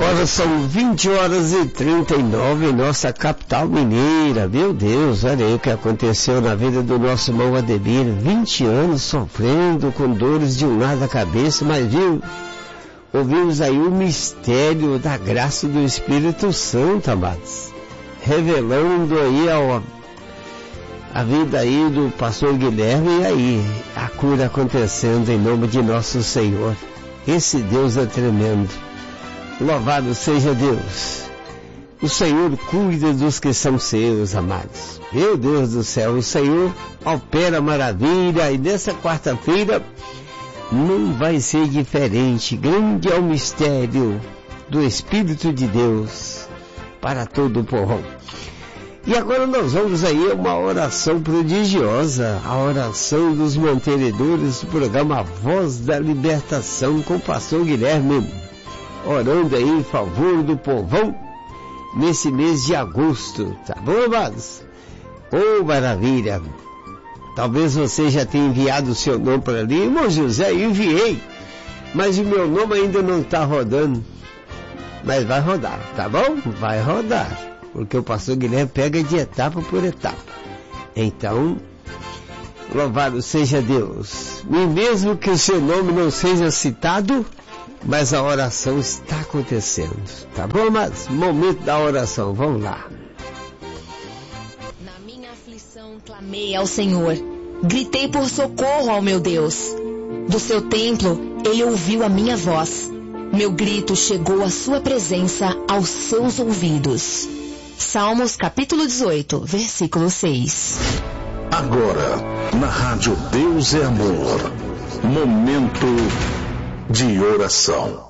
Agora são 20h39 em nossa capital mineira. Meu Deus, olha aí o que aconteceu na vida do nosso irmão Ademir. 20 anos sofrendo com dores de um lado da cabeça, mas viu, ouvimos aí o mistério da graça do Espírito Santo, amados, revelando aí a vida aí do pastor Guilherme, e aí a cura acontecendo em nome de nosso Senhor. Esse Deus é tremendo. Louvado seja Deus. O Senhor cuida dos que são seus, amados. Meu Deus do céu, o Senhor opera maravilha, e nessa quarta-feira não vai ser diferente. Grande é o mistério do Espírito de Deus para todo o povo. E agora nós vamos aí a uma oração prodigiosa, a oração dos mantenedores do programa Voz da Libertação com o pastor Guilherme, orando aí em favor do povão nesse mês de agosto, tá bom, amados? Oh, maravilha! Talvez você já tenha enviado o seu nome para ali. Irmão José, eu enviei, mas o meu nome ainda não está rodando. Mas vai rodar, tá bom? Vai rodar, porque o pastor Guilherme pega de etapa por etapa. Então, louvado seja Deus. E mesmo que o seu nome não seja citado, mas a oração está acontecendo, tá bom, mas momento da oração, vamos lá. Na minha aflição clamei ao Senhor, gritei por socorro ao meu Deus. Do seu templo ele ouviu a minha voz, meu grito chegou à sua presença, aos seus ouvidos. Salmos capítulo 18, versículo 6. Agora, na rádio Deus é Amor, momento de oração.